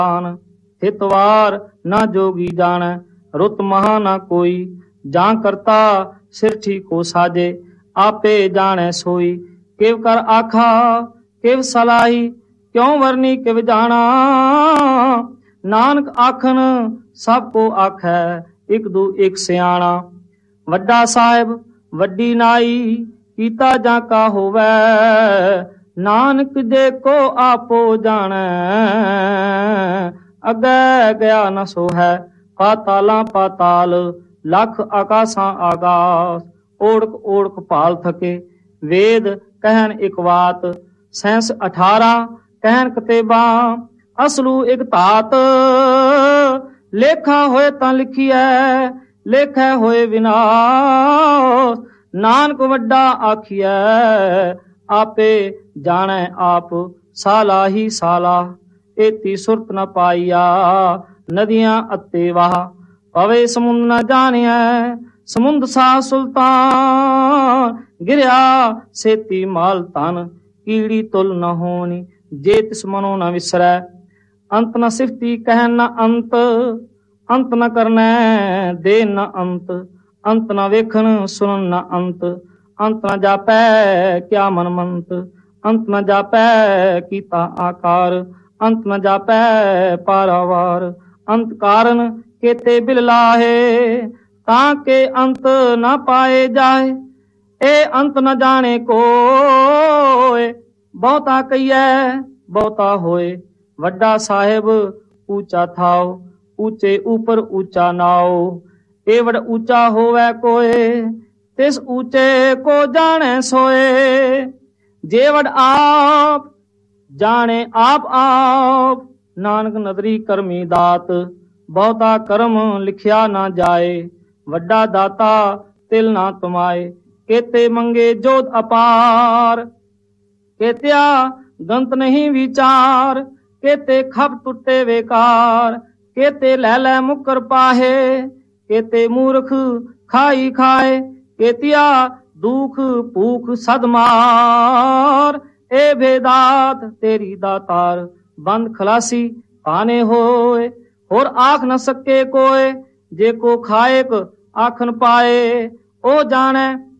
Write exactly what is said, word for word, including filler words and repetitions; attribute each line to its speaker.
Speaker 1: हितवार ना जोगी जाने, रुत महा ना कोई। जा करता सिर ठीको साजे, आपे जाने सोई। किव कर आखा किव सलाही, क्यों वरनी किव जाना। नानक आखन सबको आखै, एक दू एक सियाणा। वड्डा साहिब वड्डी नाई, कीता जाका होवै। नानक जे को आपो जाने, अगे गया न सो है। पाताला पाताल लख आकाशां आकाश, ओढ़क ओढ़क भाल थके। वेद कहन एक बात, सैंस अठारह कहन कतेबा। असलू एक धात, लेखा होए तां लिखिए, लेखै होए विनाश। नानक वड्डा आखिए, आपे जाने आप। साला ही साला एती सुरत न पाईया, नदियां अते वाह। पवे समुंद न जानिया, समुंद सा सुल्तान। गिरया सेती माल तन, कीड़ी तुल न होनी। जे तिस मनो न विसरै, अंत न सिफती कहन न अंत। अंत न करने दे न अंत, अंत न वेखन सुनन न अंत। अंत न जापै क्या मनमंत, अंत न जापै कीता आकार। अंत न जापै पारावार, अंत कारण केते बिल लाहे। ताके अंत न पाए जाए, ए अंत न जाने कोय। बहुता कहिए बहुता होए, वड्डा साहिब ऊंचा थाओ। ऊंचे ऊपर ऊंचा नाओ, एवड़ ऊंचा होवे कोय। तिस ऊंचे को जाने सोए, जेवड़ आप जाने आप आप। नानक नदरी करमी दात, बहुता कर्म लिखिया ना जाए। वड्डा दाता तिल ना तुमाए, केते मंगे जोत अपार। केत्या गंत नहीं विचार, केते खप टुटे बेकार। केते लै लै मुकर पाहे, केते मूर्ख खाई खाए। केतिया दुख भूख सदमार, ए भेदात तेरी दातार। बंद खलासी पाने होए, और आख न सके कोय। जे को खाएक आखन पाए, ओ जाने